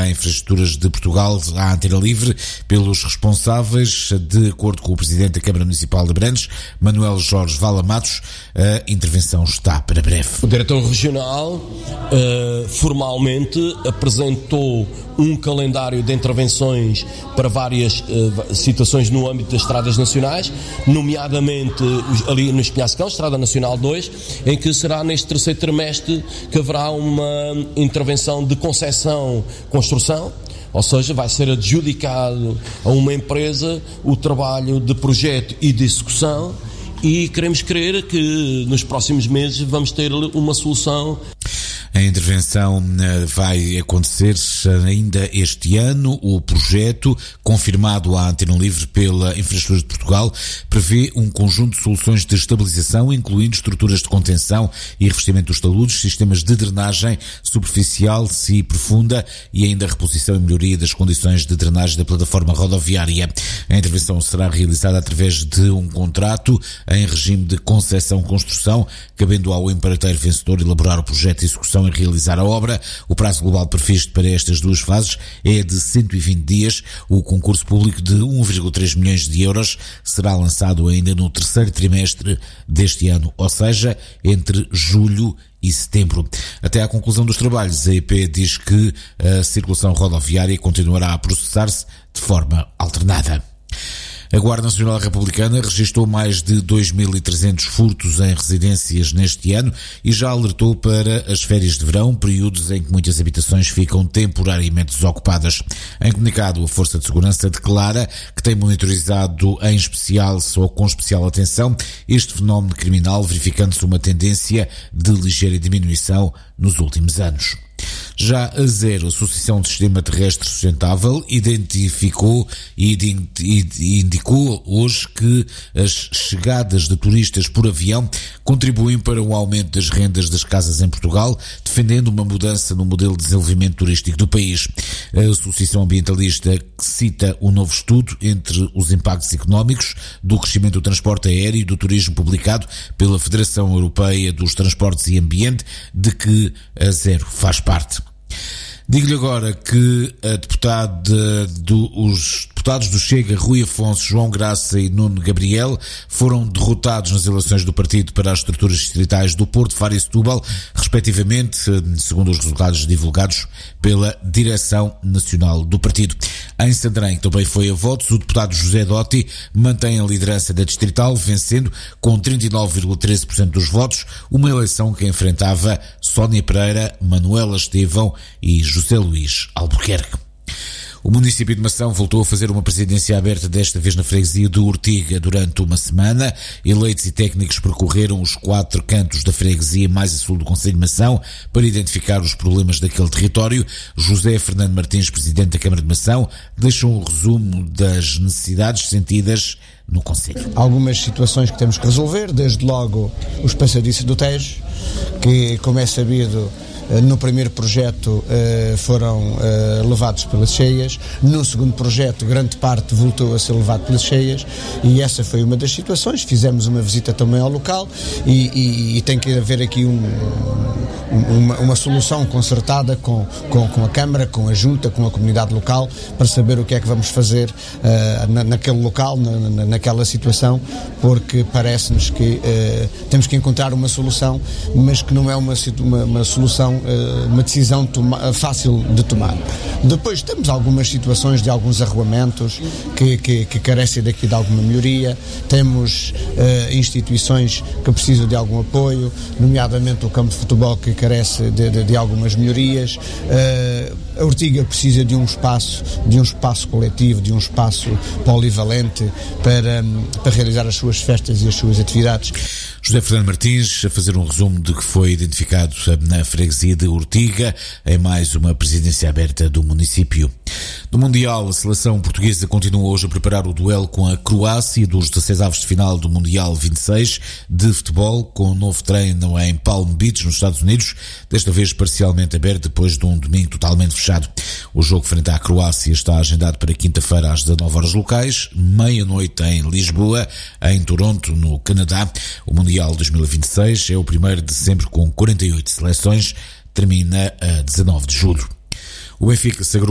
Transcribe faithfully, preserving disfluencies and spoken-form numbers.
a Infraestruturas de Portugal à Antena Livre pelos responsáveis. De acordo com o Presidente da Câmara Municipal de Abrantes, Manuel Jorge Vala Matos, a intervenção está para breve. O Diretor Regional uh, formalmente apresentou um calendário de intervenções para várias uh, situações no âmbito das estradas nacionais, nomeadamente ali no Espinhacão, Estrada Nacional dois, em que será neste terceiro trimestre que haverá uma intervenção de concessão, construção, ou seja, vai ser adjudicado a uma empresa o trabalho de projeto e de execução, e queremos crer que nos próximos meses vamos ter uma solução. A intervenção vai acontecer ainda este ano. O projeto, confirmado à Antena Livre pela Infraestruturas de Portugal, prevê um conjunto de soluções de estabilização, incluindo estruturas de contenção e revestimento dos taludes, sistemas de drenagem superficial e profunda e ainda a reposição e melhoria das condições de drenagem da plataforma rodoviária. A intervenção será realizada através de um contrato em regime de concessão-construção, cabendo ao empreiteiro vencedor elaborar o projeto de execução e realizar a obra. O prazo global previsto para estas duas fases é de cento e vinte dias. O concurso público de um vírgula três milhões de euros será lançado ainda no terceiro trimestre deste ano, ou seja, entre julho e setembro. Até à conclusão dos trabalhos, a E P diz que a circulação rodoviária continuará a processar-se de forma alternada. A Guarda Nacional Republicana registrou mais de dois mil e trezentos furtos em residências neste ano e já alertou para as férias de verão, períodos em que muitas habitações ficam temporariamente desocupadas. Em comunicado, a Força de Segurança declara que tem monitorizado em especial, ou com especial atenção, este fenómeno criminal, verificando-se uma tendência de ligeira diminuição nos últimos anos. Já a Zero, a Associação de Sistema Terrestre Sustentável, identificou e indicou hoje que as chegadas de turistas por avião contribuem para o aumento das rendas das casas em Portugal, defendendo uma mudança no modelo de desenvolvimento turístico do país. A Associação Ambientalista cita um novo estudo entre os impactos económicos do crescimento do transporte aéreo e do turismo publicado pela Federação Europeia dos Transportes e Ambiente, de que a Zero faz parte. Digo-lhe agora que a deputada do, os deputados do Chega, Rui Afonso, João Graça e Nuno Gabriel, foram derrotados nas eleições do partido para as estruturas distritais do Porto, Faro e Setúbal, respectivamente, segundo os resultados divulgados pela Direção Nacional do partido. Em Santarém, que também foi a votos, o deputado José Dotti mantém a liderança da distrital, vencendo com trinta e nove vírgula treze por cento dos votos, uma eleição que enfrentava Sónia Pereira, Manuela Estevão e José Luís Albuquerque. O município de Mação voltou a fazer uma presidência aberta, desta vez na freguesia de Ortiga, durante uma semana. Eleitos e técnicos percorreram os quatro cantos da freguesia mais a sul do concelho de Mação para identificar os problemas daquele território. José Fernando Martins, presidente da Câmara de Mação, deixou um resumo das necessidades sentidas no concelho. Algumas situações que temos que resolver, desde logo os passadiços do Tejo, que, como é sabido, no primeiro projeto foram levados pelas cheias, no segundo projeto grande parte voltou a ser levado pelas cheias, e essa foi uma das situações. Fizemos uma visita também ao local e, e, e tem que haver aqui um, uma, uma solução concertada com, com, com a Câmara, com a Junta, com a comunidade local, para saber o que é que vamos fazer uh, na, naquele local, na, na, naquela situação, porque parece-nos que uh, temos que encontrar uma solução, mas que não é uma, uma, uma solução, uma decisão toma, fácil de tomar. Depois temos algumas situações de alguns arruamentos que, que, que carecem daqui de alguma melhoria. Temos uh, instituições que precisam de algum apoio, nomeadamente o campo de futebol, que carece de, de, de algumas melhorias. Uh, a Ortiga precisa de um espaço, de um espaço coletivo, de um espaço polivalente para, para realizar as suas festas e as suas atividades. José Fernando Martins a fazer um resumo de que foi identificado na freguesia de Ortiga em mais uma presidência aberta do município. No Mundial, a seleção portuguesa continua hoje a preparar o duelo com a Croácia dos dezasseis avos de final do Mundial vinte e seis de futebol, com um novo treino em Palm Beach, nos Estados Unidos, desta vez parcialmente aberto depois de um domingo totalmente fechado. O jogo frente à Croácia está agendado para quinta-feira às dezanove horas locais, meia-noite em Lisboa, em Toronto, no Canadá. O Mundial dois mil e vinte e seis é o primeiro de sempre com quarenta e oito seleções, termina a dezanove de julho. O Benfica sagrou